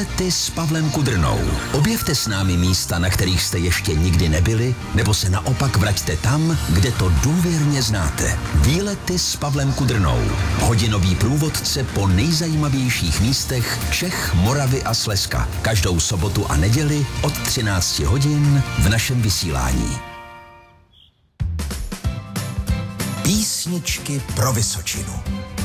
Výlety s Pavlem Kudrnou. Objevte s námi místa, na kterých jste ještě nikdy nebyli, nebo se naopak vraťte tam, kde to důvěrně znáte. Výlety s Pavlem Kudrnou. Hodinový průvodce po nejzajímavějších místech Čech, Moravy a Slezska. Každou sobotu a neděli od 13 hodin v našem vysílání. Písničky pro Vysočinu.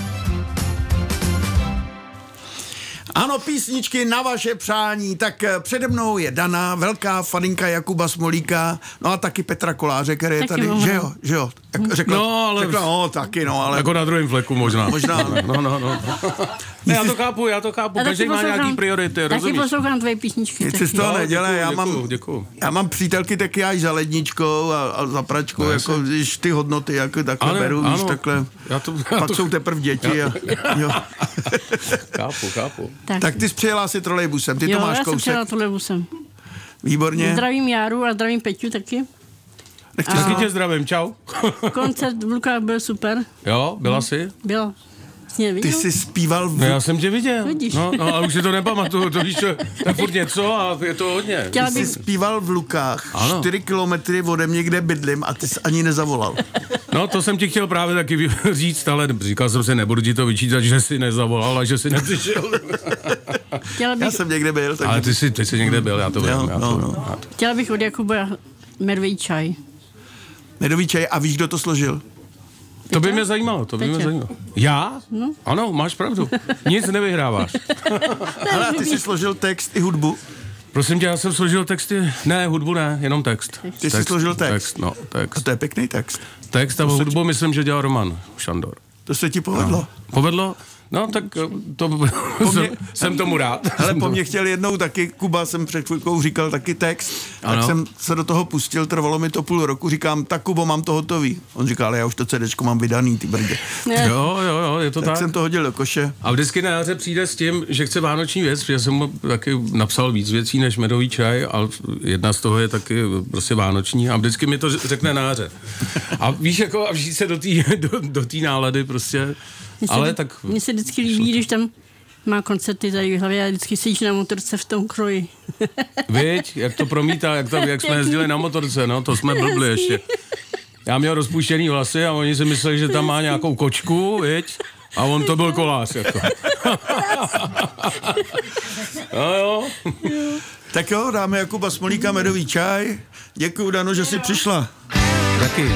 Ano, písničky na vaše přání. Tak přede mnou je Dana, velká faninka Jakuba Smolíka, no a taky Petra Koláře, který je tady, že jo. Řekla, taky, ale... Jako na druhém fleku možná. No. Ne, já to chápu. Každý má nějaký priority, rozumíš? Taky poslouchám tvoje písničky. Nic si z toho nedělej, děkuju. Já mám přítelky taky až za ledničkou a za pračkou, no, jako když ty hodnoty jako takhle beru, víš, takhle. Pak jsou teprve děti. Jo. Chápu. Tak ty jsi přijela si trolejbusem, ty to máš kousek. Jo, já jsem přijela trolejbusem. Výborně. Zdravím Járu a zdravím Peťu taky. Taky tě zdravím, čau. Koncert v Lukách byl super. Jo, byla jsi? Byla. Ty jsi zpíval No já jsem tě viděl. Vidíš. No, ale už si to nepamatuju, to víš, to je furt něco a je to hodně. Ty jsi zpíval v Lukách, 4 kilometry ode mě, kde bydlím, a ty jsi ani nezavolal. No, to jsem ti chtěl právě taky říct, ale říkal jsem si, nebudu ti to vyčítat, že jsi nezavolal a že jsi nepřišel. Já jsem někde byl. Ale ty jsi někde byl, já to vím. Chtěla bych od Jakuba medvědí čaj. Medový čaj, a víš, kdo to složil? To by mě zajímalo, Já? No. Ano, máš pravdu. Nic nevyhráváš. Ale ty jsi složil text i hudbu? Prosím tě, já jsem složil texty. Ne, hudbu ne, jenom text. Ty jsi složil text? Text. A to je pěkný text. Text a hudbu myslím, že dělal Roman Šandor. To se ti povedlo? No. Povedlo? No, tak to jsem tomu rád. Ale po mně chtěl jednou taky, Kuba jsem před chvilkou říkal taky text, tak jsem se do toho pustil, trvalo mi to půl roku, říkám, tak Kubo, mám to hotový. On říkal, ale já už to CDčko mám vydaný, ty brdě. Jo, je to tak. Tak jsem to hodil do koše. A vždycky na jaře přijde s tím, že chce vánoční věc, protože jsem mu taky napsal víc věcí než medový čaj, ale jedna z toho je taky prostě vánoční a vždycky mi to řekne na jaře. A víš, jako a vžít se do té nálady prostě. Mně se vždycky líbí, když tam má koncerty tady v hlavě a vždycky sedíš na motorce v tom kroji. Viď, jak to promítá, jak jsme jezdili na motorce, no, to jsme blbli ještě. Já měl rozpuštěný vlasy a oni si mysleli, že tam má nějakou kočku, viď, a on to byl kolář, jako. No jo. Tak jo, dáme Jakuba Smolíka medový čaj. Děkuju, Dano, že jsi přišla. Taky.